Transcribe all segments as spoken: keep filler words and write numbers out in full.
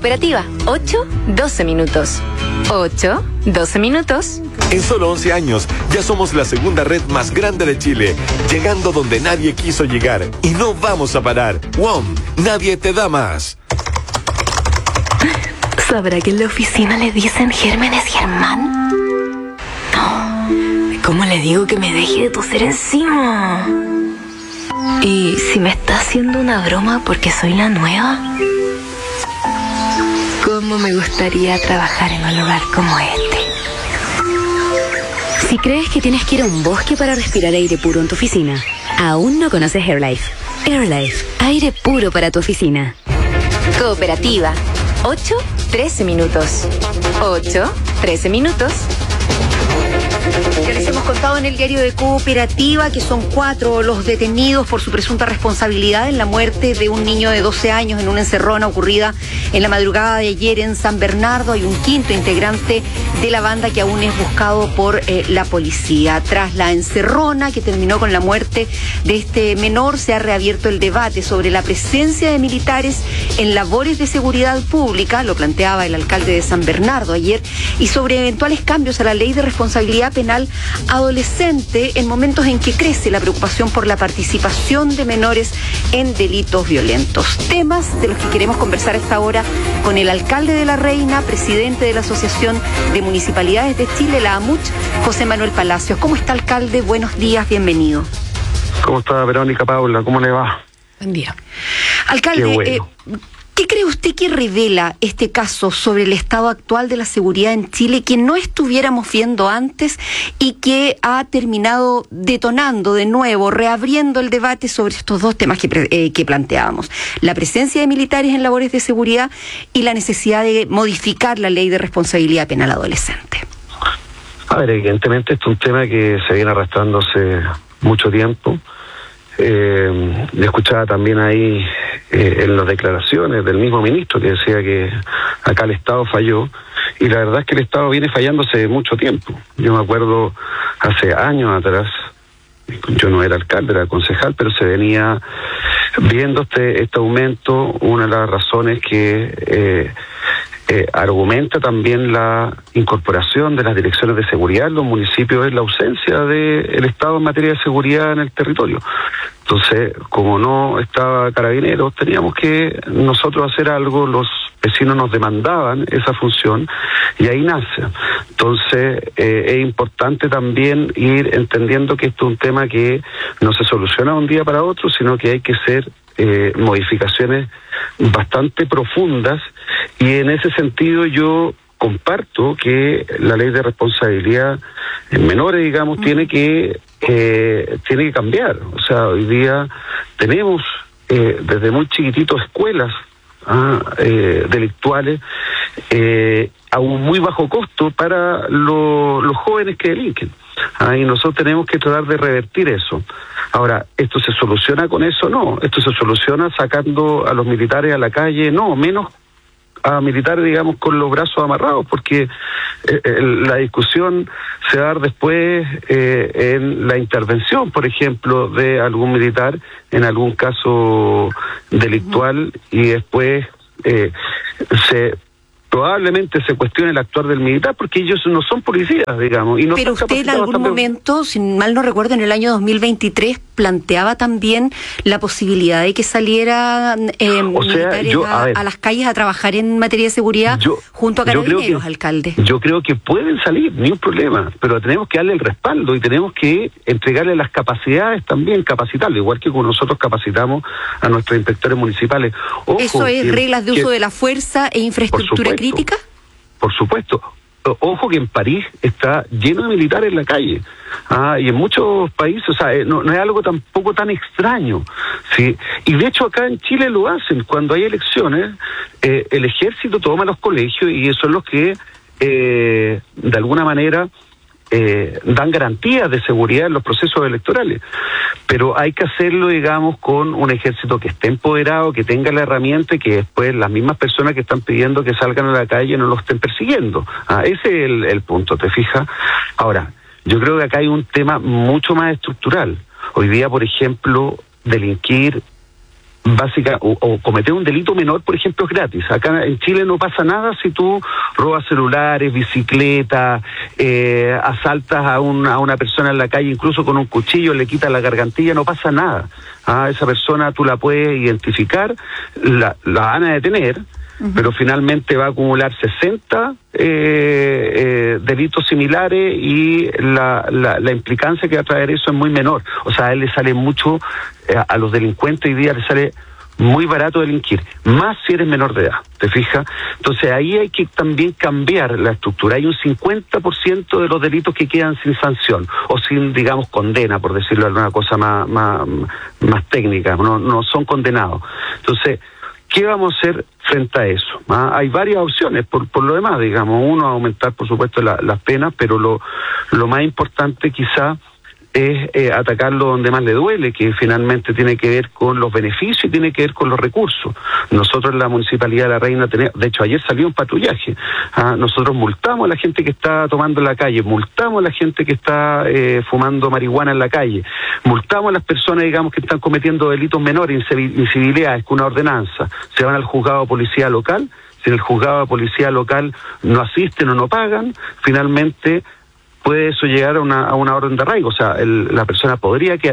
Cooperativa, ocho, doce minutos. ocho, doce minutos. En solo once años, ya somos la segunda red más grande de Chile, llegando donde nadie quiso llegar. Y no vamos a parar. W O M, nadie te da más. ¿Sabrá que en la oficina le dicen Gérmenes Germán? No. ¿Cómo le digo que me deje de toser encima? ¿Y si me está haciendo una broma porque soy la nueva? ¿Cómo me gustaría trabajar en un lugar como este? Si crees que tienes que ir a un bosque para respirar aire puro en tu oficina, aún no conoces AirLife. AirLife, aire puro para tu oficina. Cooperativa, ocho, trece minutos. ocho, trece minutos. Ya les hemos contado en el diario de Cooperativa que son cuatro los detenidos por su presunta responsabilidad en la muerte de un niño de doce años en una encerrona ocurrida en la madrugada de ayer en San Bernardo. Hay un quinto integrante de la banda que aún es buscado por eh, la policía. Tras la encerrona que terminó con la muerte de este menor, se ha reabierto el debate sobre la presencia de militares en labores de seguridad pública, lo planteaba el alcalde de San Bernardo ayer, y sobre eventuales cambios a la ley de responsabilidad penal adolescente en momentos en que crece la preocupación por la participación de menores en delitos violentos. Temas de los que queremos conversar a esta hora con el alcalde de La Reina, presidente de la Asociación de Municipalidades de Chile, la AMUCH, José Manuel Palacios. ¿Cómo está, alcalde? Buenos días, bienvenido. ¿Cómo está, Verónica Paula? ¿Cómo le va? Buen día. Alcalde, Qué bueno. eh, ¿qué cree usted que revela este caso sobre el estado actual de la seguridad en Chile que no estuviéramos viendo antes y que ha terminado detonando de nuevo, reabriendo el debate sobre estos dos temas que, eh, que planteábamos? La presencia de militares en labores de seguridad y la necesidad de modificar la ley de responsabilidad penal adolescente. A ver, evidentemente esto es un tema que se viene arrastrando hace mucho tiempo. Eh, le escuchaba también ahí eh, en las declaraciones del mismo ministro que decía que acá el Estado falló, y la verdad es que el Estado viene fallando hace mucho tiempo. Yo me acuerdo hace años atrás, yo no era alcalde, era concejal, pero se venía viendo este, este aumento. Una de las razones que eh, eh, argumenta también la incorporación de las direcciones de seguridad en los municipios es la ausencia del Estado en materia de seguridad en el territorio. Entonces, como no estaba Carabineros, teníamos que nosotros hacer algo, los vecinos nos demandaban esa función y ahí nace. Entonces, eh, es importante también ir entendiendo que esto es un tema que no se soluciona de un día para otro, sino que hay que hacer eh, modificaciones bastante profundas, y en ese sentido yo comparto que la ley de responsabilidad en menores, digamos, mm. tiene que eh, tiene que cambiar. O sea, hoy día tenemos eh, desde muy chiquititos escuelas ah, eh, delictuales eh, a un muy bajo costo para lo, los jóvenes que delinquen. Ah, y nosotros tenemos que tratar de revertir eso. Ahora, ¿esto se soluciona con eso? No. ¿Esto se soluciona sacando a los militares a la calle? No, menos a militares, digamos, con los brazos amarrados, porque eh, eh, la discusión se va a dar después eh, en la intervención, por ejemplo, de algún militar en algún caso delictual, y después eh, se probablemente se cuestione el actuar del militar, porque ellos no son policías, digamos. Y no Pero usted en algún también... momento, si mal no recuerdo, en el año dos mil veintitrés, planteaba también la posibilidad de que salieran eh, o sea, militares yo, a, a, a las calles a trabajar en materia de seguridad yo, junto a Carabineros, alcalde. Yo creo que pueden salir, ni un problema, pero tenemos que darle el respaldo y tenemos que entregarle las capacidades también, capacitarle, igual que como nosotros capacitamos a nuestros inspectores municipales. Ojo, ¿Eso es que, reglas de uso que, de la fuerza e infraestructura crítica? Por supuesto. Ojo que en París está lleno de militares en la calle, ah, y en muchos países, o sea, no, no es algo tampoco tan extraño, ¿sí? Y de hecho acá en Chile lo hacen. Cuando hay elecciones, eh, el ejército toma los colegios y son los que eh, de alguna manera eh, dan garantías de seguridad en los procesos electorales. Pero hay que hacerlo, digamos, con un ejército que esté empoderado, que tenga la herramienta, y que después las mismas personas que están pidiendo que salgan a la calle no lo estén persiguiendo. Ah, ese es el, el punto, ¿te fijas? Ahora, yo creo que acá hay un tema mucho más estructural. Hoy día, por ejemplo, delinquir básica, o, o cometer un delito menor, por ejemplo, es gratis. Acá en Chile no pasa nada si tú robas celulares, bicicletas, eh, asaltas a, un, a una persona en la calle, incluso con un cuchillo, le quitas la gargantilla, no pasa nada. Ah, esa persona tú la puedes identificar, la, la van a detener, uh-huh. pero finalmente va a acumular sesenta eh, eh, delitos similares y la, la, la implicancia que va a traer eso es muy menor. O sea, a él le sale mucho, eh, a los delincuentes hoy día les sale muy barato delinquir, más si eres menor de edad, ¿te fijas? Entonces ahí hay que también cambiar la estructura. Hay un cincuenta por ciento de los delitos que quedan sin sanción, o sin, digamos, condena, por decirlo de alguna cosa más, más, más técnica, no, no son condenados. Entonces, ¿qué vamos a hacer frente a eso? ¿Ah? Hay varias opciones, por, por lo demás, digamos. Uno, aumentar, por supuesto, la, las penas, pero lo, lo más importante quizá es eh, atacarlo donde más le duele, que finalmente tiene que ver con los beneficios y tiene que ver con los recursos. Nosotros en la Municipalidad de La Reina tenemos, de hecho ayer salió un patrullaje, ¿ah? Nosotros multamos a la gente que está tomando en la calle, multamos a la gente que está eh, fumando marihuana en la calle, multamos a las personas, digamos, que están cometiendo delitos menores, incivilidades, con una ordenanza, se van al juzgado de policía local. Si en el juzgado de policía local no asisten o no pagan, finalmente puede eso llegar a una, a una orden de arraigo, o sea, el, la persona podría quedar.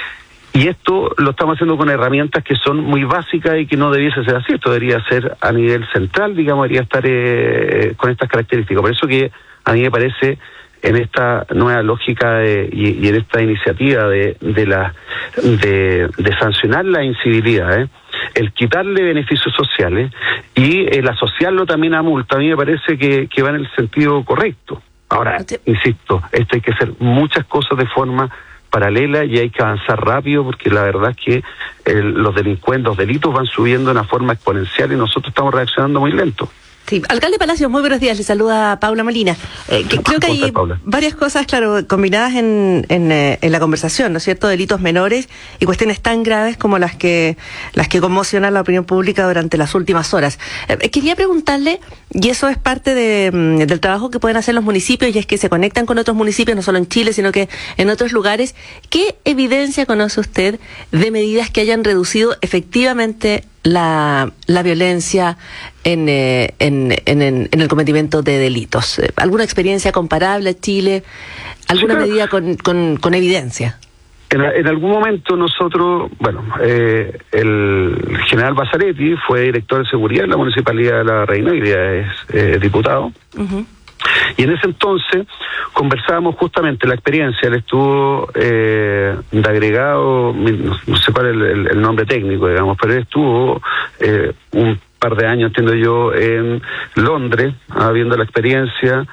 Y esto lo estamos haciendo con herramientas que son muy básicas y que no debiese ser así. Esto debería ser a nivel central, digamos, debería estar eh, con estas características. Por eso que a mí me parece, en esta nueva lógica de, y, y en esta iniciativa de de la de, de sancionar la incivilidad, ¿eh? el quitarle beneficios sociales y el asociarlo también a multa, a mí me parece que, que va en el sentido correcto. Ahora, insisto, esto hay que hacer muchas cosas de forma paralela y hay que avanzar rápido, porque la verdad es que el, los delincuentes, los delitos van subiendo de una forma exponencial y nosotros estamos reaccionando muy lento. Sí, alcalde Palacios, muy buenos días, le saluda Paula Molina. Eh, que, creo que hay estás, varias cosas, claro, combinadas en, en, eh, en la conversación, ¿no es cierto? Delitos menores y cuestiones tan graves como las que las que conmocionan la opinión pública durante las últimas horas. Eh, quería preguntarle, y eso es parte de, del trabajo que pueden hacer los municipios, y es que se conectan con otros municipios, no solo en Chile, sino que en otros lugares. ¿Qué evidencia conoce usted de medidas que hayan reducido efectivamente la, la violencia en, eh, en, en, en el cometimiento de delitos? ¿Alguna experiencia comparable a Chile? ¿Alguna sí, claro. medida con, con, con evidencia? En, en algún momento nosotros, bueno, eh, el general Basaretti fue director de seguridad en la Municipalidad de La Reina, y ya es eh, diputado. Uh-huh. Y en ese entonces conversábamos justamente la experiencia. Él estuvo eh, de agregado, no, no sé cuál es el, el, el nombre técnico, digamos, pero él estuvo eh, un par de años, entiendo yo, en Londres, ah, viendo la experiencia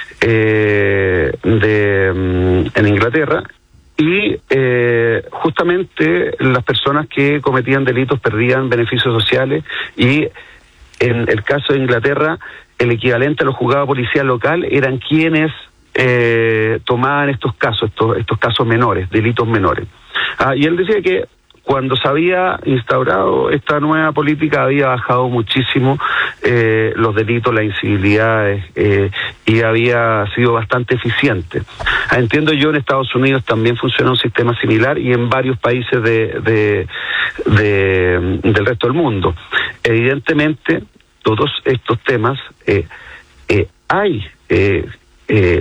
eh, de en Inglaterra. Y eh, justamente las personas que cometían delitos perdían beneficios sociales, y en el caso de Inglaterra el equivalente a los juzgados de policía local eran quienes eh, tomaban estos casos, estos, estos casos menores, delitos menores. Ah, y él decía que cuando se había instaurado esta nueva política había bajado muchísimo eh, los delitos, las incivilidades, eh, y había sido bastante eficiente. Ah, entiendo yo, en Estados Unidos también funciona un sistema similar, y en varios países de, de, de, del resto del mundo. Evidentemente, todos estos temas, eh, eh, hay eh, eh,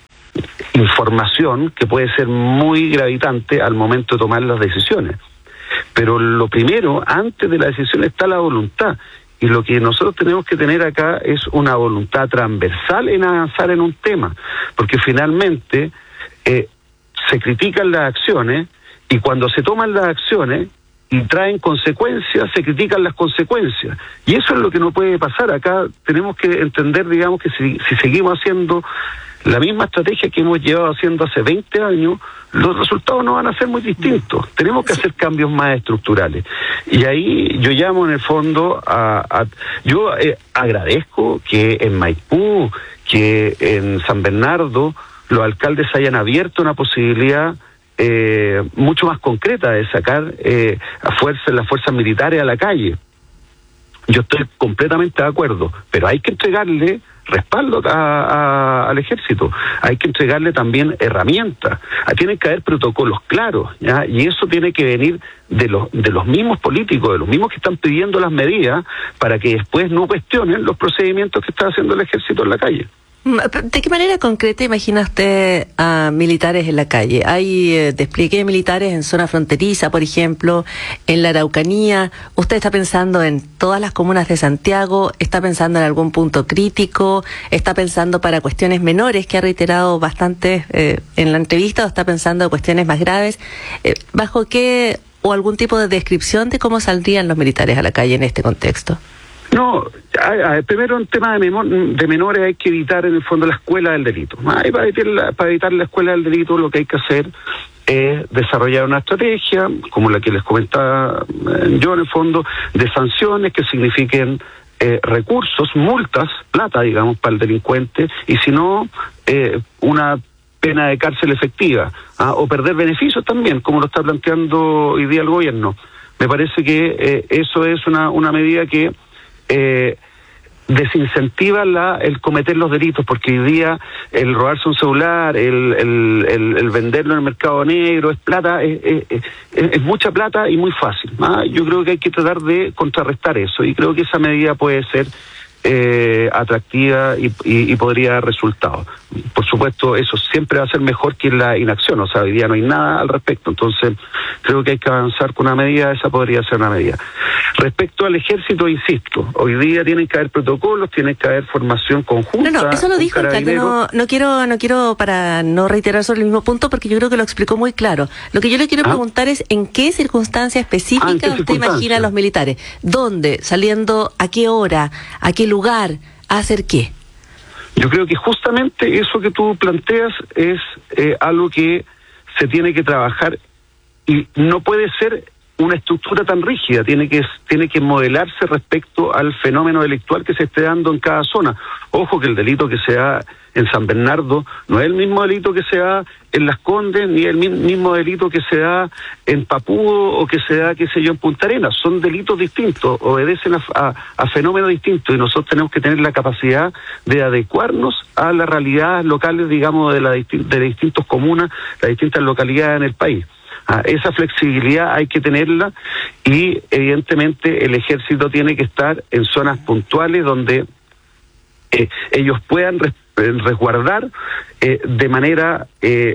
información que puede ser muy gravitante al momento de tomar las decisiones. Pero lo primero, antes de la decisión, está la voluntad. Y lo que nosotros tenemos que tener acá es una voluntad transversal en avanzar en un tema. Porque finalmente eh, se critican las acciones, y cuando se toman las acciones y traen consecuencias, se critican las consecuencias. Y eso es lo que no puede pasar. Acá tenemos que entender, digamos, que si, si seguimos haciendo la misma estrategia que hemos llevado haciendo hace veinte años, los resultados no van a ser muy distintos. Tenemos que hacer cambios más estructurales. Y ahí yo llamo en el fondo a... a yo eh, agradezco que en Maipú, que en San Bernardo, los alcaldes hayan abierto una posibilidad Eh, mucho más concreta de sacar eh, a fuerza, las fuerzas militares a la calle. Yo estoy completamente de acuerdo, pero hay que entregarle respaldo a, a, al ejército, hay que entregarle también herramientas, tienen que haber protocolos claros, ¿ya? Y eso tiene que venir de los de los mismos políticos, de los mismos que están pidiendo las medidas, para que después no cuestionen los procedimientos que está haciendo el ejército en la calle. ¿De qué manera concreta imagina usted a militares en la calle? ¿Hay eh, despliegue de militares en zona fronteriza, por ejemplo, en la Araucanía? ¿Usted está pensando en todas las comunas de Santiago? ¿Está pensando en algún punto crítico? ¿Está pensando para cuestiones menores, que ha reiterado bastante eh, en la entrevista, o está pensando en cuestiones más graves? Eh, ¿Bajo qué o algún tipo de descripción de cómo saldrían los militares a la calle en este contexto? No, a, a, primero en tema de, memor, de menores hay que evitar en el fondo la escuela del delito. Ah, para, evitar la, para evitar la escuela del delito lo que hay que hacer es desarrollar una estrategia, como la que les comentaba eh, yo en el fondo, de sanciones que signifiquen eh, recursos, multas, plata, digamos, para el delincuente, y si no, eh, una pena de cárcel efectiva, ¿ah? O perder beneficios también, como lo está planteando hoy día el gobierno. Me parece que eh, eso es una, una medida que Eh, desincentiva la, el cometer los delitos, porque hoy día el robarse un celular, el, el, el, el venderlo en el mercado negro, es plata, es, es, es, es mucha plata y muy fácil. ¿Ah? Yo creo que hay que tratar de contrarrestar eso, y creo que esa medida puede ser eh, atractiva y, y, y podría dar resultados. Por supuesto, eso siempre va a ser mejor que la inacción, o sea, hoy día no hay nada al respecto, entonces creo que hay que avanzar con una medida, esa podría ser una medida. Respecto al ejército, insisto, hoy día tienen que haber protocolos, tienen que haber formación conjunta. No, no, eso lo dijo, alcalde, no, no quiero, no quiero para no reiterar sobre el mismo punto, porque yo creo que lo explicó muy claro. Lo que yo le quiero ¿Ah? preguntar es, ¿en qué circunstancia específica ah, usted circunstancia? imagina a los militares? ¿Dónde? ¿Saliendo? ¿A qué hora? ¿A qué lugar? ¿A hacer qué? Yo creo que justamente eso que tú planteas es eh, algo que se tiene que trabajar, y no puede ser una estructura tan rígida, tiene que tiene que modelarse respecto al fenómeno delictual que se esté dando en cada zona. Ojo que el delito que se da en San Bernardo no es el mismo delito que se da en Las Condes, ni el mismo delito que se da en Papudo o que se da, qué sé yo, en Punta Arenas. Son delitos distintos, obedecen a, a, a fenómenos distintos, y nosotros tenemos que tener la capacidad de adecuarnos a las realidades locales, digamos, de, la, de las distintas comunas, las distintas localidades en el país. Ah, esa flexibilidad hay que tenerla, y evidentemente el ejército tiene que estar en zonas puntuales donde eh, ellos puedan res, resguardar eh, de manera... Eh,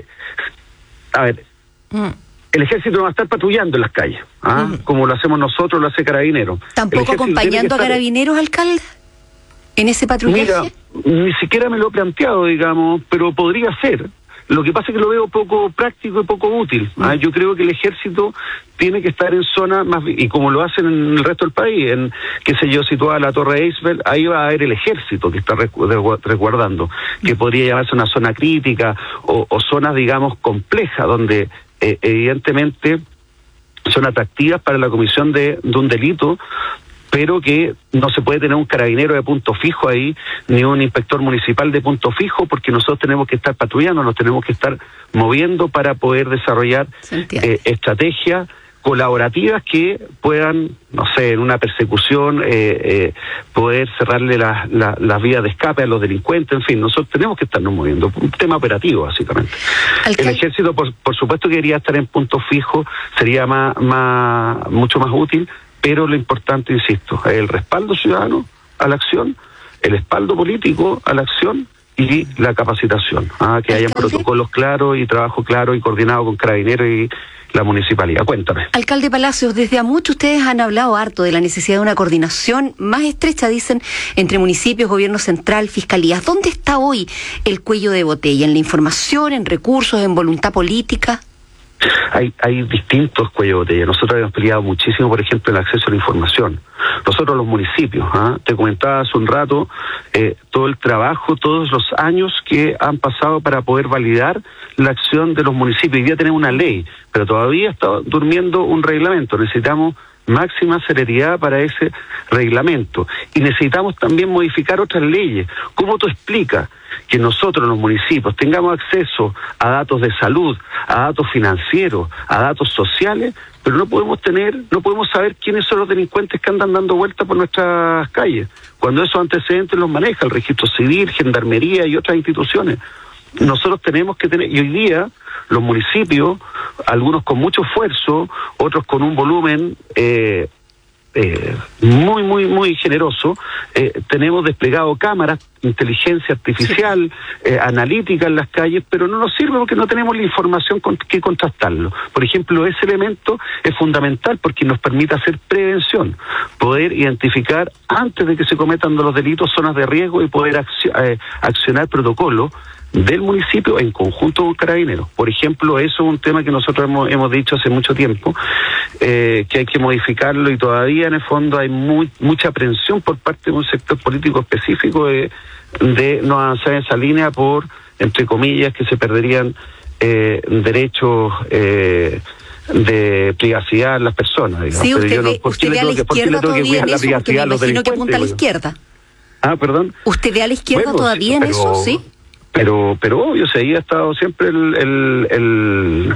a ver, mm. el ejército no va a estar patrullando en las calles, ¿ah? mm. como lo hacemos nosotros, lo hace Carabineros. ¿Tampoco acompañando a Carabineros, alcalde, en ese patrullaje? Mira, ni siquiera me lo he planteado, digamos, pero podría ser. Lo que pasa es que lo veo poco práctico y poco útil. ¿ah? Yo creo que el ejército tiene que estar en zonas más, y como lo hacen en el resto del país, en, qué sé yo, situada la Torre Eiffel, ahí va a haber el ejército que está resguardando, que podría llamarse una zona crítica, o, o zonas, digamos, complejas, donde eh, evidentemente son atractivas para la comisión de, de un delito, pero que no se puede tener un carabinero de punto fijo ahí, ni un inspector municipal de punto fijo, porque nosotros tenemos que estar patrullando, nos tenemos que estar moviendo para poder desarrollar eh, estrategias colaborativas que puedan, no sé, en una persecución, eh, eh, poder cerrarle las la, la vías de escape a los delincuentes. En fin, nosotros tenemos que estarnos moviendo, un tema operativo básicamente. Alcal- el ejército por, por supuesto que debería estar en punto fijo, sería más, más mucho más útil, pero lo importante, insisto, es el respaldo ciudadano a la acción, el respaldo político a la acción y la capacitación, ¿ah? que hayan protocolos claros y trabajo claro y coordinado con Carabineros y la municipalidad. Cuéntame. Alcalde Palacios, desde a mucho ustedes han hablado harto de la necesidad de una coordinación más estrecha, dicen, entre municipios, gobierno central, fiscalías. ¿Dónde está hoy el cuello de botella? ¿En la información, en recursos, en voluntad política? Hay, hay distintos cuellos de botella. Nosotros hemos peleado muchísimo, por ejemplo, el acceso a la información. Nosotros los municipios, ¿ah? te comentaba hace un rato, eh, todo el trabajo, todos los años que han pasado para poder validar la acción de los municipios. Hoy día tenemos una ley, pero todavía está durmiendo un reglamento. Necesitamos máxima celeridad para ese reglamento. Y necesitamos también modificar otras leyes. ¿Cómo tú explicas que nosotros los municipios tengamos acceso a datos de salud, a datos financieros, a datos sociales, pero no podemos tener, no podemos saber quiénes son los delincuentes que andan dando vueltas por nuestras calles, cuando esos antecedentes los maneja el registro civil, gendarmería y otras instituciones. Nosotros tenemos que tener, y hoy día los municipios, algunos con mucho esfuerzo, otros con un volumen eh, eh, muy, muy, muy generoso, eh, tenemos desplegado cámaras, inteligencia artificial, eh, analítica en las calles, pero no nos sirve porque no tenemos la información con que contrastarlo. Por ejemplo, ese elemento es fundamental porque nos permite hacer prevención, poder identificar antes de que se cometan los delitos zonas de riesgo y poder acci- eh, accionar protocolos del municipio en conjunto con Carabineros. Por ejemplo, eso es un tema que nosotros hemos, hemos dicho hace mucho tiempo, eh, que hay que modificarlo, y todavía en el fondo hay muy, mucha aprensión por parte de un sector político específico de, de no avanzar en esa línea por, entre comillas, que se perderían eh, derechos eh, de privacidad en las personas. Digamos. Sí, usted, Pero yo no, ve, ¿por usted qué ve a la le tengo que- por qué le izquierda tengo que todavía cuidar en la eso, porque me privacidad a los imagino que apunta a la delincuentes? izquierda. Ah, perdón. ¿Usted ve a la izquierda Bueno, todavía en pero- eso? Sí. Pero, pero obvio, se ahí ha estado siempre el, el, el,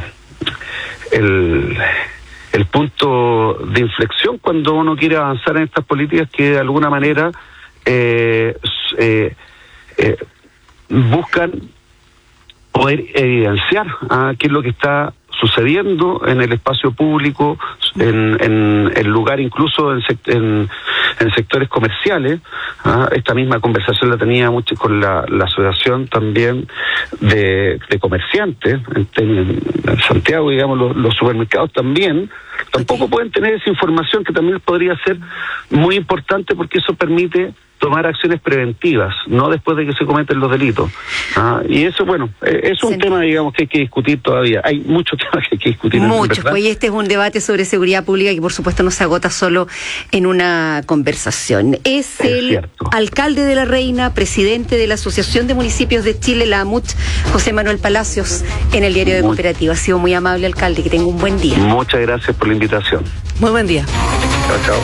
el, el punto de inflexión cuando uno quiere avanzar en estas políticas que de alguna manera eh, eh, eh, buscan poder evidenciar ah, qué es lo que está sucediendo en el espacio público, en, en el lugar incluso en, sect- en, en sectores comerciales. ¿ah? Esta misma conversación la tenía mucho con la, la asociación también de, de comerciantes, en, en, en Santiago, digamos, los, los supermercados también, tampoco pueden tener esa información que también podría ser muy importante porque eso permite tomar acciones preventivas, no después de que se cometen los delitos. Ah, y eso, bueno, eh, es un Sí. tema, digamos, que hay que discutir todavía. Hay muchos temas que hay que discutir. Muchos, ¿verdad? pues y este es un debate sobre seguridad pública que por supuesto no se agota solo en una conversación. Es, Es el cierto. alcalde de La Reina, presidente de la Asociación de Municipios de Chile, la AMUCH, José Manuel Palacios, en el diario de Muy- Cooperativa. Ha sido muy amable, alcalde, que tenga un buen día. Muchas gracias por la invitación. Muy buen día. Chao, chao.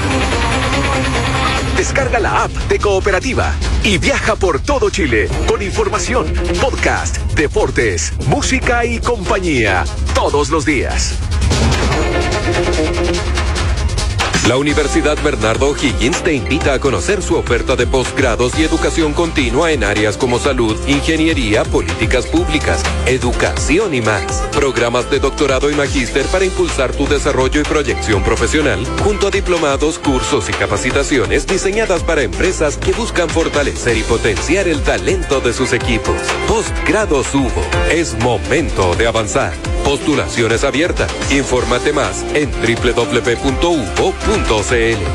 Descarga la app de Cooperativa y viaja por todo Chile con información, podcast, deportes, música y compañía todos los días. La Universidad Bernardo O'Higgins te invita a conocer su oferta de posgrados y educación continua en áreas como salud, ingeniería, políticas públicas, educación y más. Programas de doctorado y magíster para impulsar tu desarrollo y proyección profesional, junto a diplomados, cursos y capacitaciones diseñadas para empresas que buscan fortalecer y potenciar el talento de sus equipos. Postgrados Hugo. Es momento de avanzar. Postulaciones abiertas. Infórmate más en doble u doble u doble u punto hugo punto c l.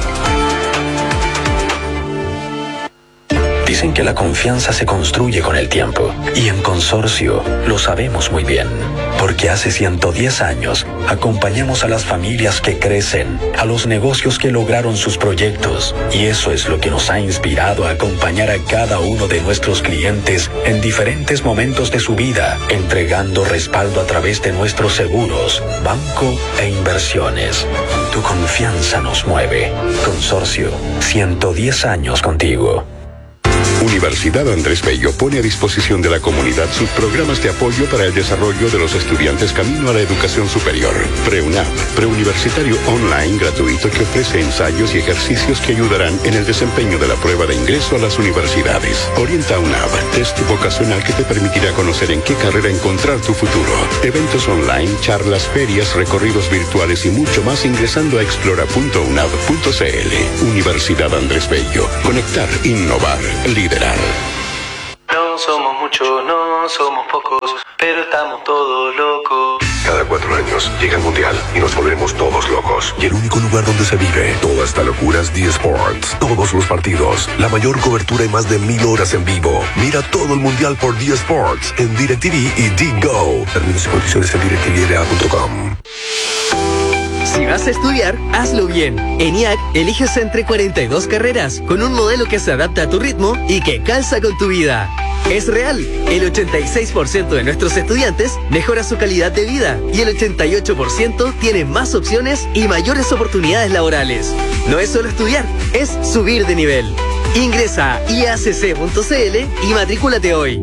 Dicen que la confianza se construye con el tiempo, y en Consorcio lo sabemos muy bien, porque hace ciento diez años acompañamos a las familias que crecen, a los negocios que lograron sus proyectos, y eso es lo que nos ha inspirado a acompañar a cada uno de nuestros clientes en diferentes momentos de su vida, entregando respaldo a través de nuestros seguros, banco e inversiones. Tu confianza nos mueve. Consorcio, ciento diez años contigo. Universidad Andrés Bello pone a disposición de la comunidad sus programas de apoyo para el desarrollo de los estudiantes camino a la educación superior. PreUNAV, preuniversitario online gratuito que ofrece ensayos y ejercicios que ayudarán en el desempeño de la prueba de ingreso a las universidades. Orienta UNAV, test vocacional que te permitirá conocer en qué carrera encontrar tu futuro. Eventos online, charlas, ferias, recorridos virtuales y mucho más ingresando a explora punto unav punto c l. Universidad Andrés Bello. Conectar, innovar, liderar. No somos muchos, no somos pocos, pero estamos todos locos. Cada cuatro años llega el Mundial y nos volvemos todos locos. Y el único lugar donde se vive toda esta locura es D Sports. Todos los partidos, la mayor cobertura y más de mil horas en vivo. Mira todo el Mundial por D Sports en DirecTV y D-Go. Términos y condiciones en direct t v l a punto com. Si vas a estudiar, hazlo bien. En I A C eliges entre cuarenta y dos carreras con un modelo que se adapta a tu ritmo y que calza con tu vida. Es real, el ochenta y seis por ciento de nuestros estudiantes mejora su calidad de vida y el ochenta y ocho por ciento tiene más opciones y mayores oportunidades laborales. No es solo estudiar, es subir de nivel. Ingresa a i a c c punto c l y matrículate hoy.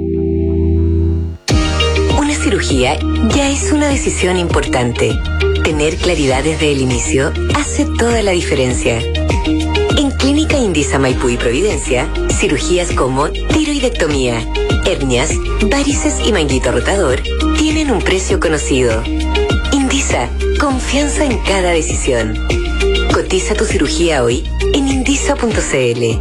Una cirugía ya es una decisión importante. Tener claridad desde el inicio hace toda la diferencia. En Clínica Indisa Maipú y Providencia, cirugías como tiroidectomía, hernias, varices y manguito rotador tienen un precio conocido. Indisa, confianza en cada decisión. Cotiza tu cirugía hoy en indisa punto c l.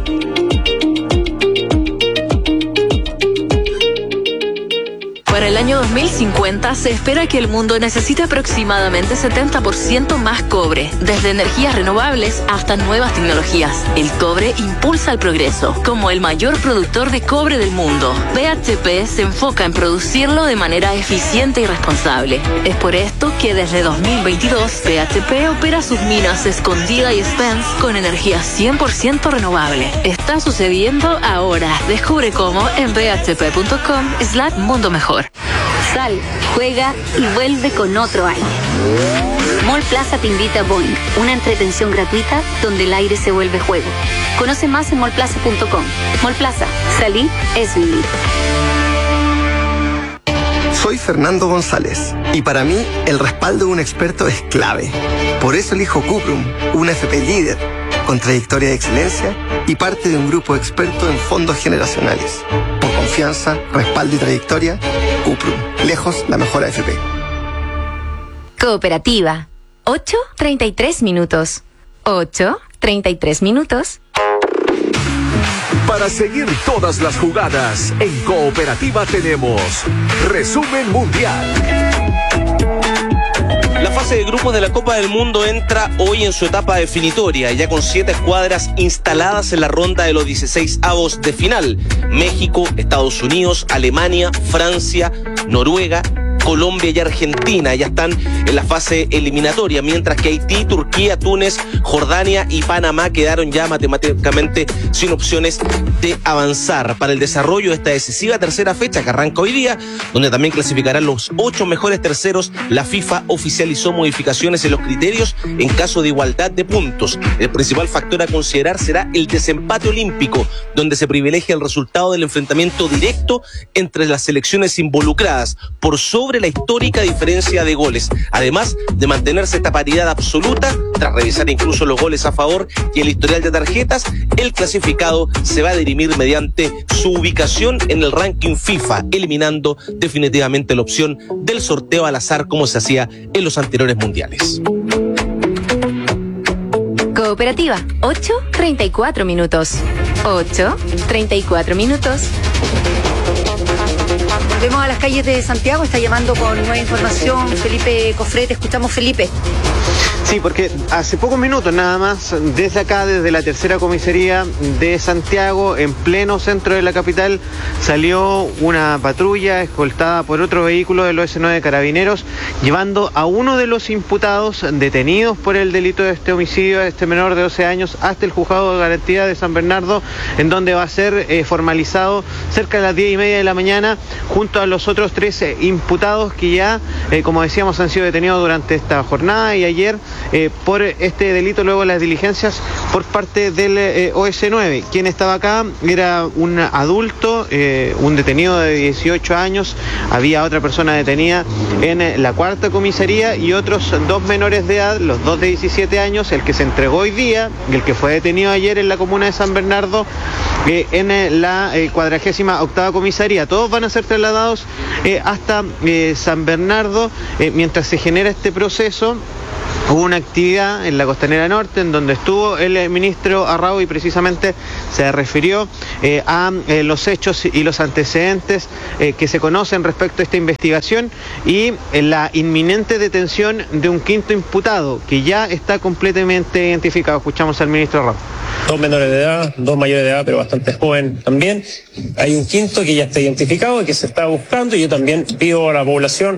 Para el año dos mil cincuenta se espera que el mundo necesite aproximadamente setenta por ciento más cobre, desde energías renovables hasta nuevas tecnologías. El cobre impulsa el progreso. Como el mayor productor de cobre del mundo, B H P se enfoca en producirlo de manera eficiente y responsable. Es por esto que desde dos mil veintidós B H P opera sus minas Escondida y Spence con energía cien por ciento renovable. Está sucediendo ahora. Descubre cómo en b h p punto com slash mundo mejor. Sal, juega y vuelve con otro aire. Mall Plaza te invita a Boing, una entretención gratuita donde el aire se vuelve juego. Conoce más en mall plaza punto com. Mall Plaza, salir es vivir. Soy Fernando González y para mí el respaldo de un experto es clave. Por eso elijo Cuprum, una F P líder, con trayectoria de excelencia y parte de un grupo experto en fondos generacionales. Por confianza, respaldo y trayectoria, Cuprum, lejos la mejor A F P. Cooperativa, ocho treinta y tres minutos. ocho treinta y tres minutos. Para seguir todas las jugadas, en Cooperativa tenemos Resumen Mundial. La fase de grupos de la Copa del Mundo entra hoy en su etapa definitoria, ya con siete escuadras instaladas en la ronda de los dieciséis avos de final. México, Estados Unidos, Alemania, Francia, Noruega, Colombia y Argentina ya están en la fase eliminatoria, mientras que Haití, Turquía, Túnez, Jordania y Panamá quedaron ya matemáticamente sin opciones de avanzar. Para el desarrollo de esta decisiva tercera fecha que arranca hoy día, donde también clasificarán los ocho mejores terceros, la FIFA oficializó modificaciones en los criterios en caso de igualdad de puntos. El principal factor a considerar será el desempate olímpico, donde se privilegia el resultado del enfrentamiento directo entre las selecciones involucradas, por sobre la histórica diferencia de goles, además de mantenerse esta paridad absoluta. Tras revisar incluso los goles a favor y el historial de tarjetas, el clasificado se va a dirimir mediante su ubicación en el ranking FIFA, eliminando definitivamente la opción del sorteo al azar como se hacía en los anteriores mundiales. Cooperativa, ocho treinta y cuatro minutos. ocho treinta y cuatro minutos. Volvemos a las calles de Santiago, está llamando con nueva información Felipe Cofrete. Escuchamos, Felipe. Sí, porque hace pocos minutos nada más, desde acá, desde la tercera comisaría de Santiago, en pleno centro de la capital, salió una patrulla escoltada por otro vehículo del O S nueve de Carabineros, llevando a uno de los imputados detenidos por el delito de este homicidio a este menor de doce años hasta el juzgado de garantía de San Bernardo, en donde va a ser eh, formalizado cerca de las diez y media de la mañana, junto a los otros trece imputados que ya, eh, como decíamos, han sido detenidos durante esta jornada y ayer eh, por este delito, luego de las diligencias por parte del eh, O S nueve. Quien estaba acá era un adulto, eh, un detenido de dieciocho años, había otra persona detenida en eh, la cuarta comisaría y otros dos menores de edad, los dos de diecisiete años, el que se entregó hoy día y el que fue detenido ayer en la comuna de San Bernardo, eh, en eh, la eh, cuadragésima octava comisaría. Todos van a ser trasladados eh, hasta eh, San Bernardo eh, mientras se genera este proceso. Hubo una actividad en la Costanera Norte en donde estuvo el eh, ministro Arrau y precisamente se refirió eh, a eh, los hechos y los antecedentes eh, que se conocen respecto a esta investigación y eh, la inminente detención de un quinto imputado que ya está completamente identificado. Escuchamos al ministro Arrau. Dos menores de edad, dos mayores de edad, pero bastante joven también. Hay un quinto que ya está identificado y que se está buscando, y yo también pido a la población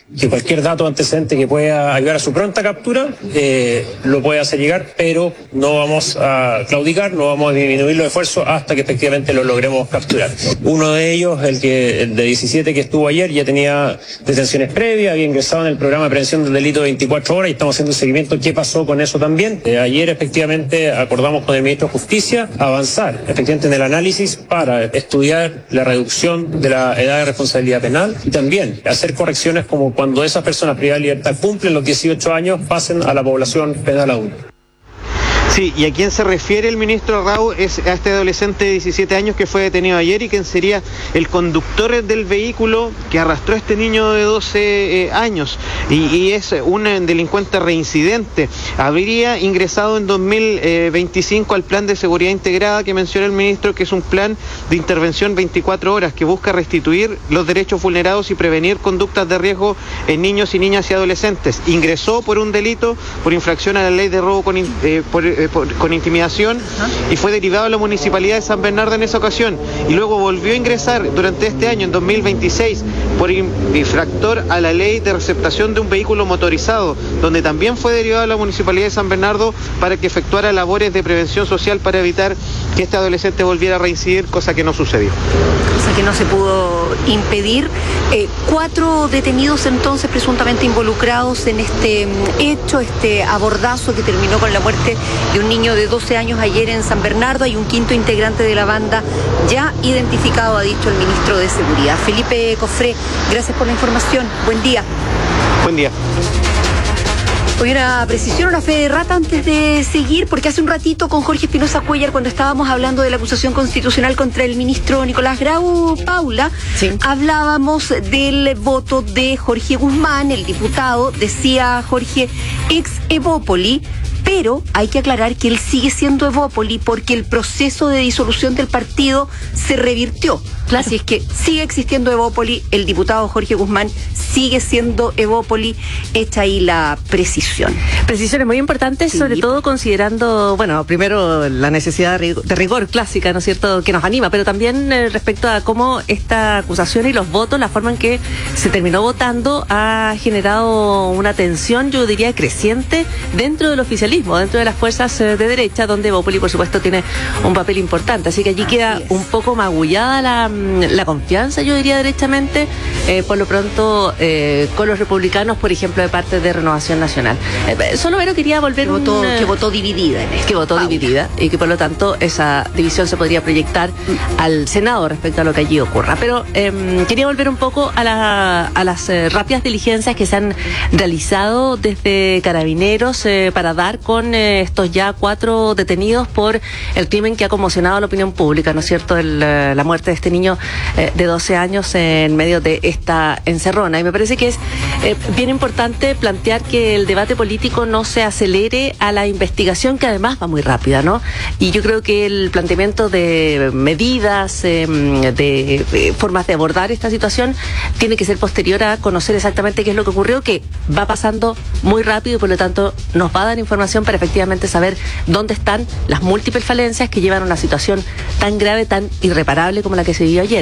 que cualquier dato antecedente que pueda ayudar a su pronta captura, eh, lo puede hacer llegar, pero no vamos a claudicar, no vamos a disminuir los esfuerzos hasta que efectivamente lo logremos capturar. Uno de ellos, el que el de diecisiete que estuvo ayer, ya tenía detenciones previas, había ingresado en el programa de prevención del delito de veinticuatro horas y estamos haciendo seguimiento qué pasó con eso también. Eh, ayer efectivamente acordamos con el ministro de Justicia avanzar efectivamente en el análisis para estudiar la reducción de la edad de responsabilidad penal y también hacer correcciones como cuando esas personas privadas de libertad cumplen los dieciocho años, pasen a la población penal adulta. Sí, y a quién se refiere el ministro Rau es a este adolescente de diecisiete años que fue detenido ayer y quien sería el conductor del vehículo que arrastró a este niño de doce eh, años y, y es un eh, delincuente reincidente. Habría ingresado en dos mil veinticinco al plan de seguridad integrada que menciona el ministro, que es un plan de intervención veinticuatro horas que busca restituir los derechos vulnerados y prevenir conductas de riesgo en niños y niñas y adolescentes. Ingresó por un delito, por infracción a la ley de robo con, eh, por, eh, por, con intimidación y fue derivado a la Municipalidad de San Bernardo en esa ocasión y luego volvió a ingresar durante este año, en dos mil veintiséis, por infractor a la ley de receptación de un vehículo motorizado, donde también fue derivado a la Municipalidad de San Bernardo para que efectuara labores de prevención social para evitar que este adolescente volviera a reincidir, cosa que no sucedió. Cosa que no se pudo impedir. Eh, cuatro detenidos entonces presuntamente involucrados en este hecho, este abordazo que terminó con la muerte de un niño de doce años ayer en San Bernardo. Hay un quinto integrante de la banda ya identificado, ha dicho el ministro de Seguridad. Felipe Cofré, gracias por la información. Buen día. Buen día. Hoy una precisión, una fe de rata antes de seguir, porque hace un ratito con Jorge Espinosa Cuellar, cuando estábamos hablando de la acusación constitucional contra el ministro Nicolás Grau, Paula, sí, hablábamos del voto de Jorge Guzmán, el diputado, decía Jorge, ex Evópoli, pero hay que aclarar que él sigue siendo Evópoli porque el proceso de disolución del partido se revirtió. Claro. Así es que sigue existiendo Evópoli, el diputado Jorge Guzmán sigue siendo Evópoli, hecha ahí la precisión. Precisiones muy importantes, sí, sobre todo considerando, bueno, primero la necesidad de rigor, de rigor clásica, ¿no es cierto?, que nos anima, pero también eh, respecto a cómo esta acusación y los votos, la forma en que se terminó votando, ha generado una tensión, yo diría, creciente dentro del oficialismo, dentro de las fuerzas eh, de derecha, donde Evópoli, por supuesto, tiene un papel importante. Así que allí Así queda es. un poco magullada la la confianza, yo diría derechamente, eh, por lo pronto eh, con los republicanos, por ejemplo, de parte de Renovación Nacional. Eh, solo Vero quería volver que votó, un, que votó dividida en esto, que votó Paula. dividida y que por lo tanto esa división se podría proyectar mm. al Senado respecto a lo que allí ocurra. Pero eh, quería volver un poco a, la, a las eh, rápidas diligencias que se han realizado desde Carabineros eh, para dar con eh, estos ya cuatro detenidos por el crimen que ha conmocionado a la opinión pública, ¿no es cierto?, el, la muerte de este niño eh, de doce años en medio de esta encerrona. Y me parece que es eh, bien importante plantear que el debate político no se acelere a la investigación, que además va muy rápida, ¿no? Y yo creo que el planteamiento de medidas, eh, de, de formas de abordar esta situación tiene que ser posterior a conocer exactamente qué es lo que ocurrió, que va pasando muy rápido y por lo tanto nos va a dar información para efectivamente saber dónde están las múltiples falencias que llevan a una situación tan grave, tan irreparable como la que se vivió ayer.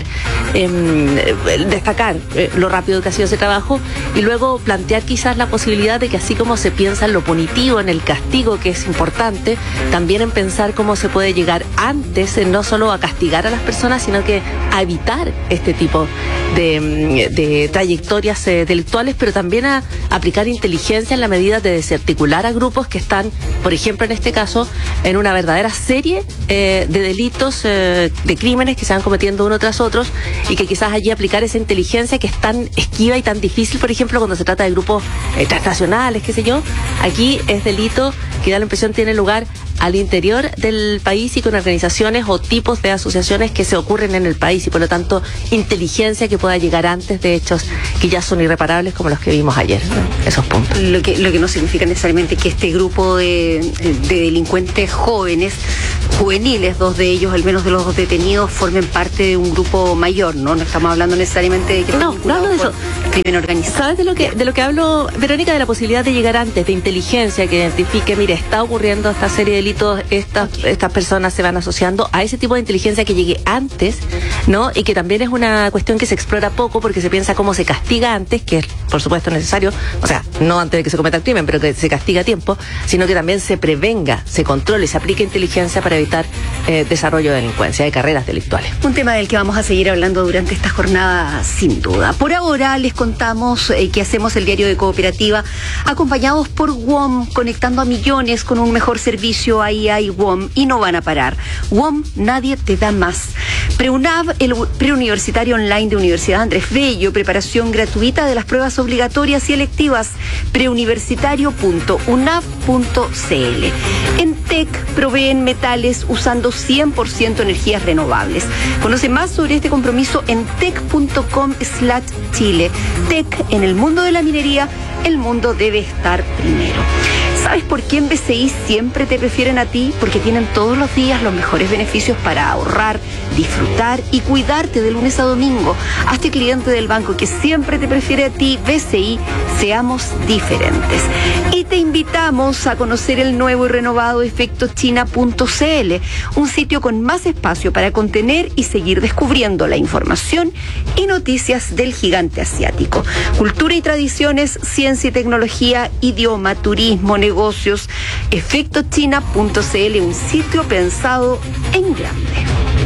Eh, destacar eh, lo rápido que ha sido ese trabajo y luego plantear quizás la posibilidad de que, así como se piensa en lo punitivo, en el castigo, que es importante, también en pensar cómo se puede llegar antes, eh, no solo a castigar a las personas, sino que a evitar este tipo de, de trayectorias eh, delictuales, pero también a aplicar inteligencia en la medida de desarticular a grupos que están, por ejemplo en este caso, en una verdadera serie eh, de delitos, eh, de crímenes que se van cometiendo uno tras otros, y que quizás allí aplicar esa inteligencia que es tan esquiva y tan difícil, por ejemplo, cuando se trata de grupos eh, transnacionales, qué sé yo, aquí es delito que da la impresión tiene lugar al interior del país y con organizaciones o tipos de asociaciones que se ocurren en el país y por lo tanto inteligencia que pueda llegar antes de hechos que ya son irreparables como los que vimos ayer, ¿no? Esos puntos. Lo que, lo que no significa necesariamente que este grupo de, de delincuentes jóvenes, juveniles, dos de ellos, al menos de los dos detenidos, formen parte de un grupo mayor, ¿no? No estamos hablando necesariamente de que no, no hablo de eso. Crimen organizado. ¿Sabes de lo que de lo que hablo, Verónica? De la posibilidad de llegar antes, de inteligencia que identifique, mire, está ocurriendo esta serie de delitos, estas okay. estas personas se van asociando, a ese tipo de inteligencia que llegue antes, ¿no? Y que también es una cuestión que se explora poco porque se piensa cómo se castiga antes, que es por supuesto necesario, o sea, no antes de que se cometa el crimen, pero que se castigue a tiempo, sino que también se prevenga, se controle y se aplique inteligencia para evitar eh, desarrollo de delincuencia, de carreras delictuales. Un tema del que vamos a seguir hablando durante esta jornada, sin duda. Por ahora les contamos eh, que hacemos el diario de Cooperativa acompañados por W O M, conectando a millones con un mejor servicio. Ahí hay W O M y no van a parar. W O M, nadie te da más. PreUNAV, el preuniversitario online de Universidad Andrés Bello, preparación gratuita de las pruebas obligatorias y electivas, preuniversitario punto unav punto cl. En T E C proveen metales usando cien por ciento energías renovables. Conoce más sobre este compromiso en tec punto com slash chile. T E C, en el mundo de la minería, el mundo debe estar primero. ¿Sabes por qué en B C I siempre te prefieren a ti? Porque tienen todos los días los mejores beneficios para ahorrar, disfrutar y cuidarte de lunes a domingo. Hazte cliente del banco que siempre te prefiere a ti. B C I, seamos diferentes. Y te invitamos a conocer el nuevo y renovado efecto china punto cl, un sitio con más espacio para contener y seguir descubriendo la información y noticias del gigante asiático. Cultura y tradiciones, ciencia y tecnología, idioma, turismo, negocios. efecto china punto cl, un sitio pensado en grande.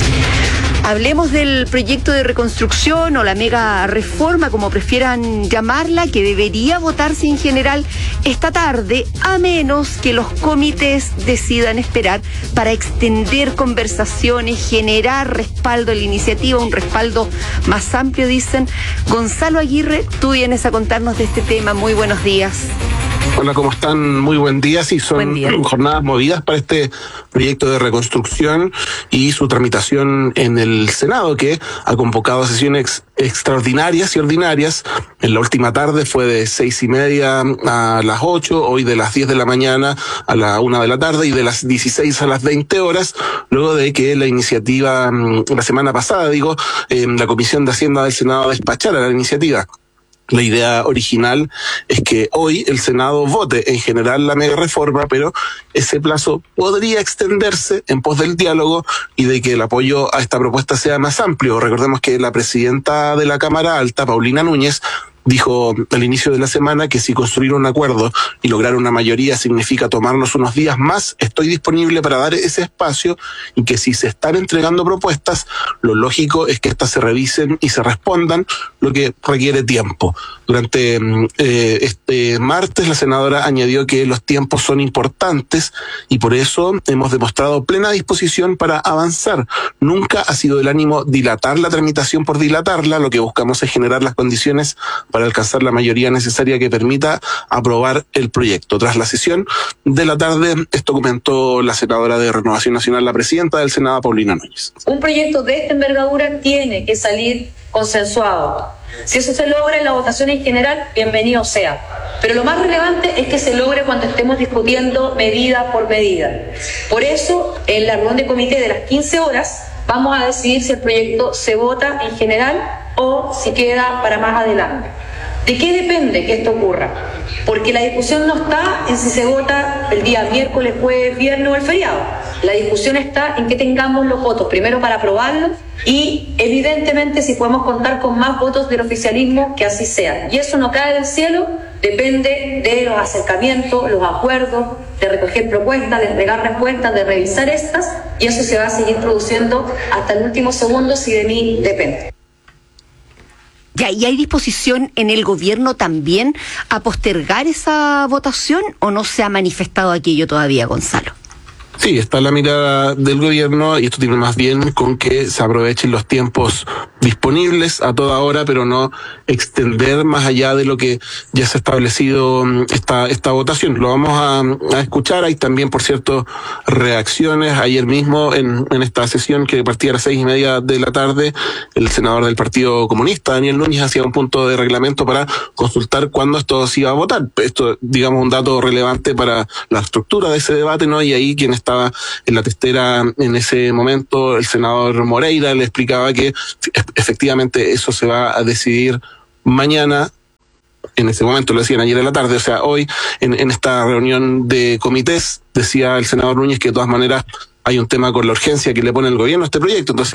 Hablemos del proyecto de reconstrucción o la mega reforma, como prefieran llamarla, que debería votarse en general esta tarde, a menos que los comités decidan esperar para extender conversaciones, generar respaldo a la iniciativa, un respaldo más amplio, dicen. Gonzalo Aguirre, tú vienes a contarnos de este tema. Muy buenos días. Hola, ¿cómo están? Muy buen día. Sí, son jornadas movidas para este proyecto de reconstrucción y su tramitación en el Senado, que ha convocado sesiones extraordinarias y ordinarias. En la última tarde fue de seis y media a las ocho, hoy de las diez de la mañana a la una de la tarde y de las dieciséis a las veinte horas, luego de que la iniciativa, la semana pasada, digo, eh, la Comisión de Hacienda del Senado despachara la iniciativa. La idea original es que hoy el Senado vote en general la mega reforma, pero ese plazo podría extenderse en pos del diálogo y de que el apoyo a esta propuesta sea más amplio. Recordemos que la presidenta de la Cámara Alta, Paulina Núñez, dijo al inicio de la semana que si construir un acuerdo y lograr una mayoría significa tomarnos unos días más, estoy disponible para dar ese espacio, y que si se están entregando propuestas, lo lógico es que éstas se revisen y se respondan, lo que requiere tiempo. Durante eh, este martes la senadora añadió que los tiempos son importantes y por eso hemos demostrado plena disposición para avanzar. Nunca ha sido el ánimo dilatar la tramitación por dilatarla, lo que buscamos es generar las condiciones para alcanzar la mayoría necesaria que permita aprobar el proyecto. Tras la sesión de la tarde, esto comentó la senadora de Renovación Nacional, la presidenta del Senado, Paulina Núñez. Un proyecto de esta envergadura tiene que salir consensuado. Si eso se logra en la votación en general, bienvenido sea. Pero lo más relevante es que se logre cuando estemos discutiendo medida por medida. Por eso, en la reunión de comité de las quince horas, vamos a decidir si el proyecto se vota en general o si queda para más adelante. ¿De qué depende que esto ocurra? Porque la discusión no está en si se vota el día miércoles, jueves, viernes o el feriado. La discusión está en que tengamos los votos primero para aprobarlo y evidentemente si podemos contar con más votos del oficialismo, que así sea. Y eso no cae del cielo, depende de los acercamientos, los acuerdos, de recoger propuestas, de entregar respuestas, de revisar estas, y eso se va a seguir produciendo hasta el último segundo si de mí depende. Ya, ¿y hay disposición en el gobierno también a postergar esa votación o no se ha manifestado aquello todavía, Gonzalo? Sí, está la mirada del gobierno y esto tiene más bien con que se aprovechen los tiempos disponibles a toda hora, pero no extender más allá de lo que ya se ha establecido esta, esta votación. Lo vamos a, a escuchar. Hay también, por cierto, reacciones. Ayer mismo, en, en esta sesión que partía a las seis y media de la tarde, el senador del Partido Comunista, Daniel Núñez, hacía un punto de reglamento para consultar cuándo esto se iba a votar. Esto, digamos, un dato relevante para la estructura de ese debate, ¿no? Y ahí quien está Estaba en la testera en ese momento, el senador Moreira, le explicaba que efectivamente eso se va a decidir mañana. En ese momento lo decían ayer en la tarde, o sea, hoy en, en esta reunión de comités, decía el senador Núñez que de todas maneras hay un tema con la urgencia que le pone el gobierno a este proyecto, entonces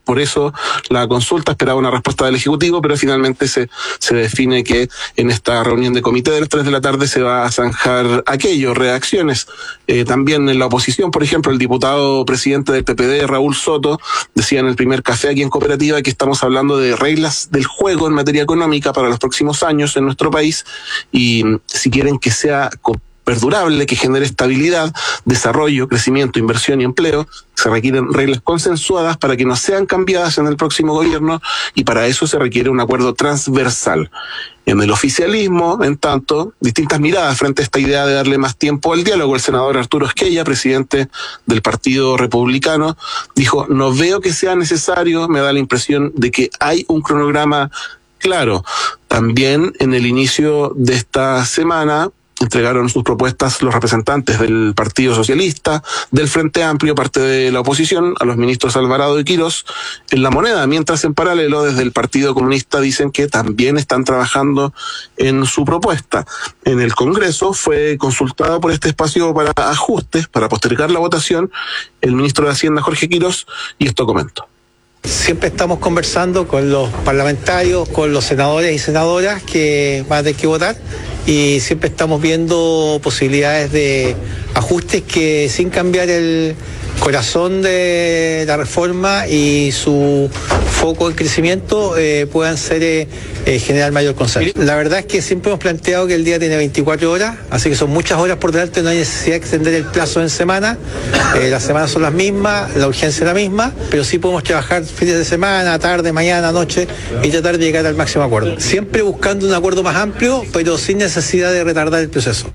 por eso la consulta esperaba una respuesta del Ejecutivo, pero finalmente se, se define que en esta reunión de comité de las tres de la tarde se va a zanjar aquello, reacciones. Eh, también en la oposición, por ejemplo, el diputado presidente del P P D, Raúl Soto, decía en el primer café aquí en Cooperativa que estamos hablando de reglas del juego en materia económica para los próximos años en nuestro país, y si quieren que sea perdurable, que genere estabilidad, desarrollo, crecimiento, inversión y empleo, se requieren reglas consensuadas para que no sean cambiadas en el próximo gobierno, y para eso se requiere un acuerdo transversal. En el oficialismo, en tanto, distintas miradas frente a esta idea de darle más tiempo al diálogo. El senador Arturo Esquella, presidente del Partido Republicano, dijo: no veo que sea necesario, me da la impresión de que hay un cronograma claro. También en el inicio de esta semana entregaron sus propuestas los representantes del Partido Socialista, del Frente Amplio, parte de la oposición, a los ministros Alvarado y Quirós en La Moneda, mientras en paralelo desde el Partido Comunista dicen que también están trabajando en su propuesta. En el Congreso fue consultado por este espacio para ajustes, para postergar la votación, el ministro de Hacienda Jorge Quirós, y esto comentó. Siempre estamos conversando con los parlamentarios, con los senadores y senadoras que van a tener que votar, y siempre estamos viendo posibilidades de ajustes que, sin cambiar el corazón de la reforma y su foco en crecimiento, eh, puedan ser eh, eh, generar mayor consenso. La verdad es que siempre hemos planteado que el día tiene veinticuatro horas, así que son muchas horas por delante, no hay necesidad de extender el plazo en semana. Eh, las semanas son las mismas, la urgencia es la misma, pero sí podemos trabajar fines de semana, tarde, mañana, noche, y tratar de llegar al máximo acuerdo. Siempre buscando un acuerdo más amplio, pero sin necesidad de retardar el proceso.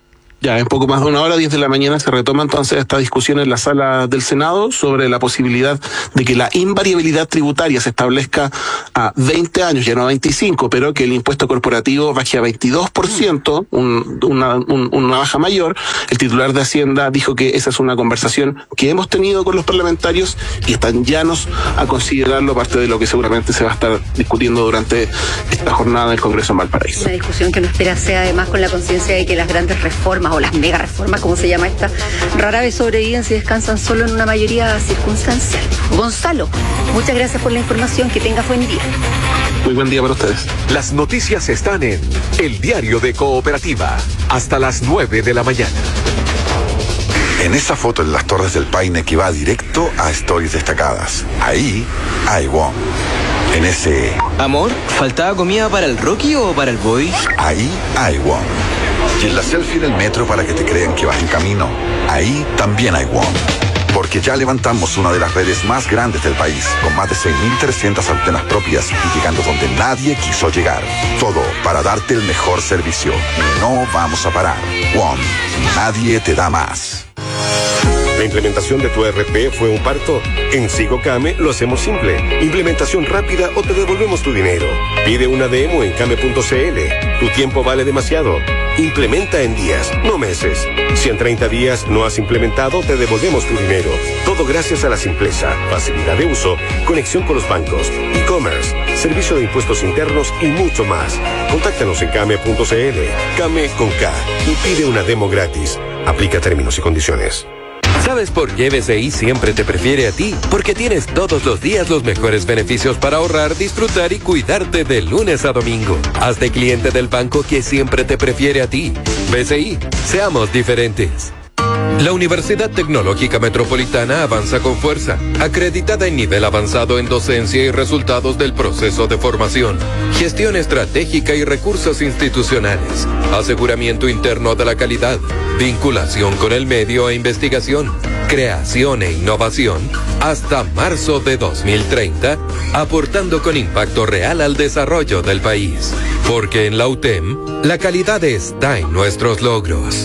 Ya en poco más de una hora, diez de la mañana, se retoma entonces esta discusión en la sala del Senado sobre la posibilidad de que la invariabilidad tributaria se establezca a veinte años, ya no a veinticinco, pero que el impuesto corporativo baje a veintidós por ciento, un, una, un, una baja mayor. El titular de Hacienda dijo que esa es una conversación que hemos tenido con los parlamentarios y están llanos a considerarlo, parte de lo que seguramente se va a estar discutiendo durante esta jornada del Congreso en Valparaíso. Una discusión que no espera sea además con la conciencia de que las grandes reformas o las mega reformas, como se llama esta, rara vez sobreviven si descansan solo en una mayoría circunstancial. Gonzalo, muchas gracias por la información, que tengas buen día. Muy buen día para ustedes. Las noticias están en El Diario de Cooperativa, hasta las nueve de la mañana. En esa foto en las Torres del Paine que va directo a Stories Destacadas, ahí hay WOM. En ese... Amor, ¿faltaba comida para el Rocky o para el Boy? Ahí hay WOM. Y en la selfie en el metro para que te crean que vas en camino, ahí también hay WOM. Porque ya levantamos una de las redes más grandes del país, con más de seis mil trescientas antenas propias y llegando donde nadie quiso llegar. Todo para darte el mejor servicio. Y no vamos a parar. WOM. Nadie te da más. ¿La implementación de tu E R P fue un parto? En SigoCame lo hacemos simple. Implementación rápida o te devolvemos tu dinero. Pide una demo en came punto c l. Tu tiempo vale demasiado. Implementa en días, no meses. Si en treinta días no has implementado, te devolvemos tu dinero. Todo gracias a la simpleza, facilidad de uso, conexión con los bancos, e-commerce, servicio de impuestos internos y mucho más. Contáctanos en came punto c l. Came con K. Y pide una demo gratis. Aplica términos y condiciones. ¿Sabes por qué B C I siempre te prefiere a ti? Porque tienes todos los días los mejores beneficios para ahorrar, disfrutar y cuidarte de lunes a domingo. Hazte cliente del banco que siempre te prefiere a ti. B C I, seamos diferentes. La Universidad Tecnológica Metropolitana avanza con fuerza, acreditada en nivel avanzado en docencia y resultados del proceso de formación, gestión estratégica y recursos institucionales, aseguramiento interno de la calidad, vinculación con el medio e investigación, creación e innovación, hasta marzo de dos mil treinta, aportando con impacto real al desarrollo del país. Porque en la U T E M, la calidad está en nuestros logros.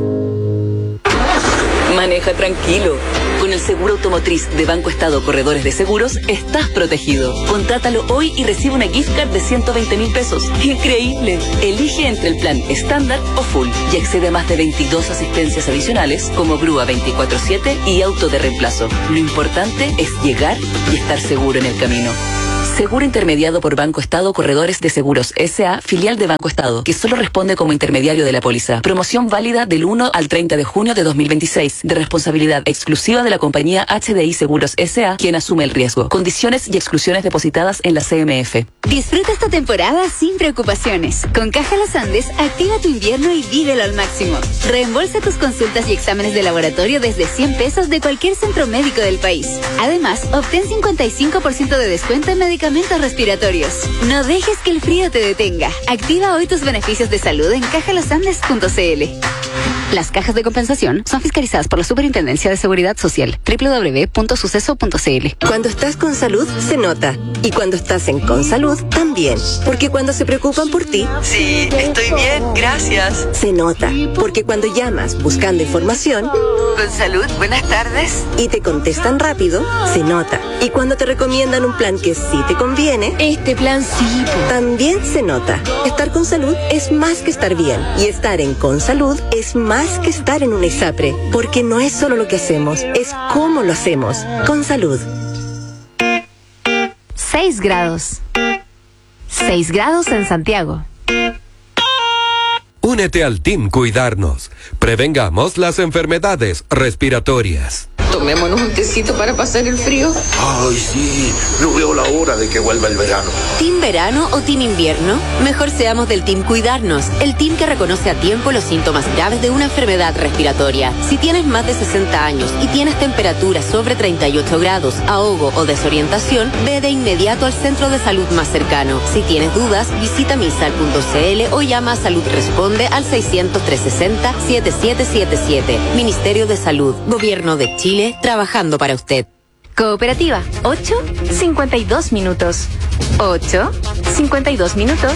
Maneja tranquilo. Con el seguro automotriz de Banco Estado Corredores de Seguros, estás protegido. Contrátalo hoy y recibe una gift card de ciento veinte mil pesos. ¡Increíble! Elige entre el plan estándar o full y accede a más de veintidós asistencias adicionales como grúa veinticuatro siete y auto de reemplazo. Lo importante es llegar y estar seguro en el camino. Seguro intermediado por Banco Estado Corredores de Seguros S A, filial de Banco Estado, que solo responde como intermediario de la póliza. Promoción válida del uno al treinta de junio de dos mil veintiséis, de responsabilidad exclusiva de la compañía H D I Seguros S A, quien asume el riesgo. Condiciones y exclusiones depositadas en la C M F. Disfruta esta temporada sin preocupaciones. Con Caja Los Andes, activa tu invierno y vívelo al máximo. Reembolsa tus consultas y exámenes de laboratorio desde cien pesos de cualquier centro médico del país. Además, obtén cincuenta y cinco por ciento de descuento en medicamentos respiratorios. No dejes que el frío te detenga. Activa hoy tus beneficios de salud en caja los andes punto c l. Las cajas de compensación son fiscalizadas por la Superintendencia de Seguridad Social. doble u doble u doble u punto suceso punto c l. Cuando estás con salud, se nota. Y cuando estás en Consalud, también. Porque cuando se preocupan por ti... Sí, estoy bien, gracias. Se nota. Porque cuando llamas buscando información... Consalud, buenas tardes. Y te contestan rápido, se nota. Y cuando te recomiendan un plan que sí te conviene... Este plan sí. También se nota. Estar con salud es más que estar bien. Y estar en Consalud es más que estar en un ISAPRE. Porque no es solo lo que hacemos, es cómo lo hacemos. Con salud. seis grados. seis grados en Santiago. Únete al Team Cuidarnos. Prevengamos las enfermedades respiratorias. Tomémonos un tecito para pasar el frío. Ay, sí, no veo la hora de que vuelva el verano. ¿Team verano o team invierno? Mejor seamos del Team Cuidarnos, el team que reconoce a tiempo los síntomas graves de una enfermedad respiratoria. Si tienes más de sesenta años y tienes temperatura sobre treinta y ocho grados, ahogo o desorientación, ve de inmediato al centro de salud más cercano. Si tienes dudas, visita misal punto c l o llama a Salud Responde al seiscientos, trescientos sesenta, setenta y siete setenta y siete. Ministerio de Salud, Gobierno de Chile, trabajando para usted. Cooperativa, ocho cincuenta y dos minutos. ocho cincuenta y dos minutos.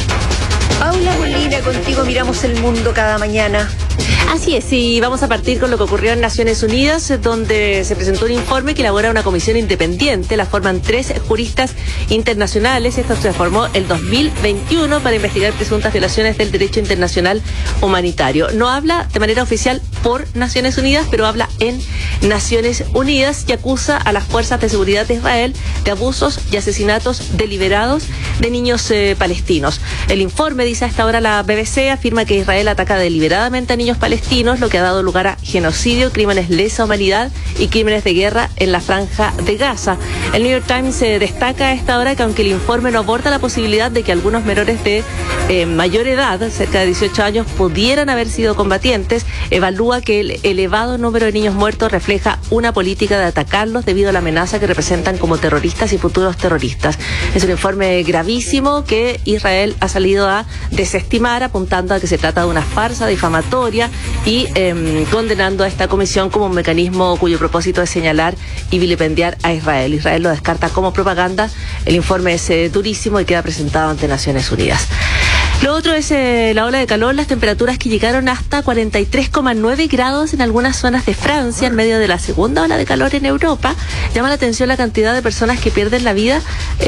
Paula Molina, contigo miramos el mundo cada mañana. Así es, y vamos a partir con lo que ocurrió en Naciones Unidas, donde se presentó un informe que elabora una comisión independiente. La forman tres juristas internacionales. Esto se formó el dos mil veintiuno para investigar presuntas violaciones del derecho internacional humanitario. No habla de manera oficial por Naciones Unidas, pero habla en Naciones Unidas y acusa a las fuerzas de seguridad de Israel de abusos y asesinatos deliberados de niños eh, palestinos. El informe, dice a esta hora la B B C, afirma que Israel ataca deliberadamente a niños palestinos, lo que ha dado lugar a genocidio, crímenes lesa humanidad y crímenes de guerra en la franja de Gaza. El New York Times eh, destaca a esta hora que aunque el informe no aborda la posibilidad de que algunos menores de eh, mayor edad, cerca de dieciocho años, pudieran haber sido combatientes, evalúa que el elevado número de niños muertos refleja una política de atacarlos debido a la amenaza que representan como terroristas y futuros terroristas. Es un informe gravísimo que Israel ha salido a desestimar, apuntando a que se trata de una farsa difamatoria y eh, condenando a esta comisión como un mecanismo cuyo propósito es señalar y vilipendiar a Israel. Israel lo descarta como propaganda. El informe es eh, durísimo y queda presentado ante Naciones Unidas. Lo otro es eh, la ola de calor, las temperaturas que llegaron hasta cuarenta y tres coma nueve grados en algunas zonas de Francia en medio de la segunda ola de calor en Europa. Llama la atención la cantidad de personas que pierden la vida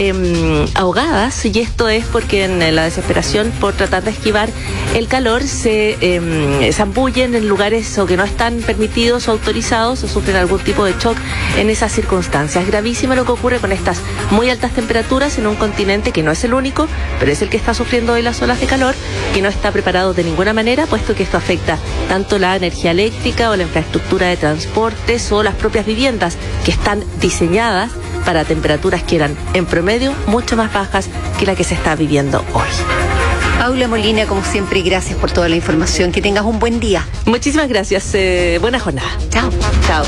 eh, ahogadas, y esto es porque en la desesperación por tratar de esquivar el calor se eh, zambullen en lugares o que no están permitidos o autorizados o sufren algún tipo de shock en esas circunstancias. Es gravísimo lo que ocurre con estas muy altas temperaturas en un continente que no es el único, pero es el que está sufriendo hoy las olas de calor, que no está preparado de ninguna manera, puesto que esto afecta tanto la energía eléctrica o la infraestructura de transportes o las propias viviendas, que están diseñadas para temperaturas que eran en promedio mucho más bajas que la que se está viviendo hoy. Paula Molina, como siempre, gracias por toda la información. Que tengas un buen día. Muchísimas gracias. Eh, buena jornada. Chao. Chao.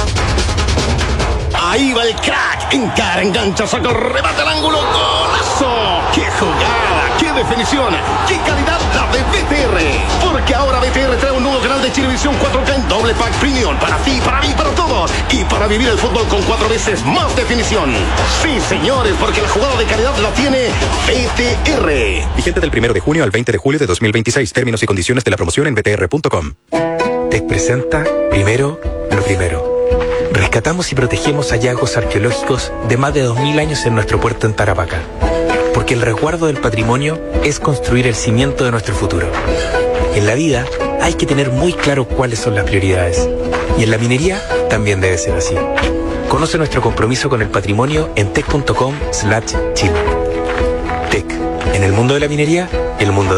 Ahí va el crack. Encara, engancha, saca el remate al ángulo. ¡Golazo! ¡Qué jugada! ¡Qué definición! ¡Qué calidad la de B T R! Porque ahora B T R trae un nuevo canal de Chilevisión cuatro K en doble pack premium. Para ti, para mí, para todos. Y para vivir el fútbol con cuatro veces más definición. Sí, señores, porque la jugada de calidad la tiene B T R. Vigente del primero de junio al veinte de julio de dos mil veintiséis. Términos y condiciones de la promoción en b t r punto com. Tec presenta primero lo primero. Rescatamos y protegemos hallazgos arqueológicos de más de dos mil años en nuestro puerto en Tarapacá. Porque el resguardo del patrimonio es construir el cimiento de nuestro futuro. En la vida hay que tener muy claro cuáles son las prioridades. Y en la minería también debe ser así. Conoce nuestro compromiso con el patrimonio en tec punto com slash chile. Tec, en el mundo de la minería, el mundo de